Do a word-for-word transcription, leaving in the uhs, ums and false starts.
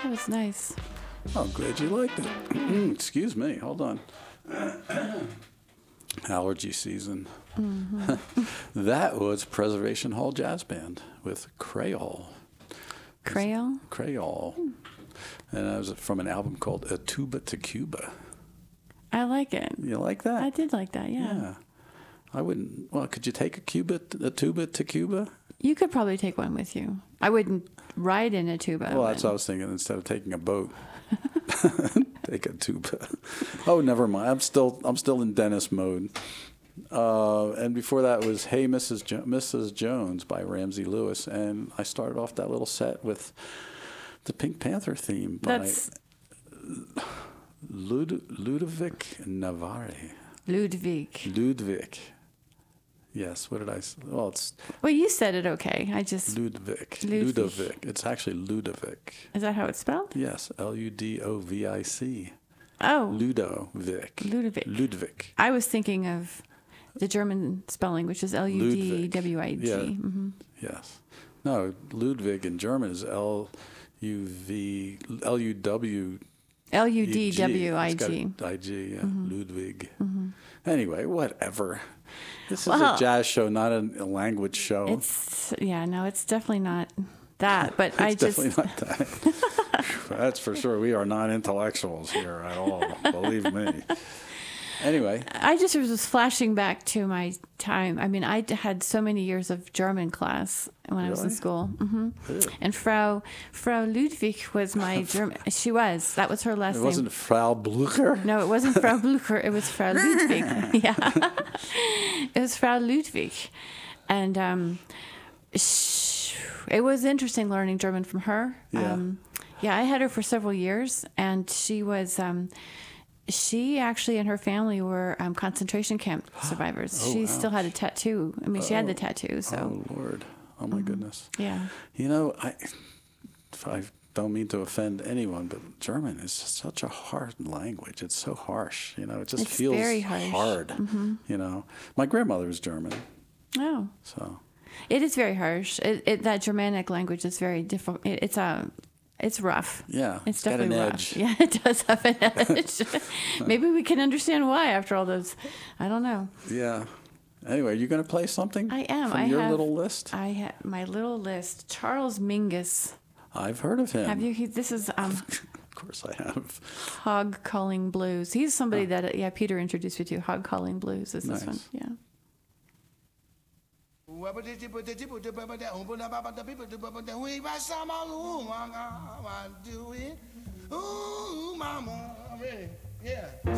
That was nice. Oh, glad you liked it. Excuse me. Hold on. Allergy season. Mm-hmm. That was Preservation Hall Jazz Band with Creole. Creole? Creole. Hmm. And that was from an album called A Tuba to Cuba. I like it. You like that? I did like that, yeah. Yeah. I wouldn't. Well, could you take a Cuba, a tuba to Cuba? You could probably take one with you. I wouldn't ride in a tuba. Well, that's what I was thinking. Instead of taking a boat, take a tuba. Oh, never mind. I'm still, I'm still in Dennis mode. Uh, and before that was "Hey, Missus Jo- Missus Jones" by Ramsey Lewis, and I started off that little set with the Pink Panther theme by That's Lud- Ludovic Navarre. Ludwig. Ludwig. Yes. What did I say? Well, it's Well, you said it okay. I just... Ludwig. Ludwig. Ludovic. It's actually Ludovic. Is that how it's spelled? Yes. L U D O V I C. Oh. Ludovic. Ludwig. Ludwig. I was thinking of the German spelling, which is L U D W I G. Yeah. Mm-hmm. Yes. No, Ludwig in German is L U V L U W L U D W I G. I G, yeah. Mm-hmm. Ludwig. Mm-hmm. Anyway, whatever. This is Well, a jazz show, not a, a language show. It's, yeah, no, it's definitely not that, but it's I just... definitely not that. That's for sure. We are not intellectuals here at all, believe me. Anyway. I just was flashing back to my time. I mean, I had so many years of German class when Really? I was in school. hmm Ew. And Frau Frau Ludwig was my German. She was. That was her last It name. wasn't Frau Blucher? No, it wasn't Frau Blucher. It was Frau Ludwig. Yeah. It was Frau Ludwig. And um, sh- it was interesting learning German from her. Yeah. Um, yeah, I had her for several years, and she was... Um, She actually and her family were um, concentration camp survivors. Oh, she wow. still had a tattoo. I mean, she had the Oh. tattoo, so. Oh, Lord. Oh, my Mhm. goodness. Yeah. You know, I, I don't mean to offend anyone, but German is just such a hard language. It's so harsh. You know, it just It's feels very harsh. hard. Mhm. You know, my grandmother was German, Oh. so. It is very harsh. It, it, that Germanic language is very difficult. It, it's a. It's rough. Yeah, It's it's got an definitely rough. edge. Yeah, it does have an edge. Maybe we can understand why after all those. I don't know. Yeah. Anyway, are you going to play something? I am. From I your have, little list? I have my little list. Charles Mingus. I've heard of him. Have you? He, this is um, Of course I have. Hog Calling Blues. He's somebody oh. that yeah Peter introduced me to. Hog Calling Blues is this Nice. one. Yeah. Yeah.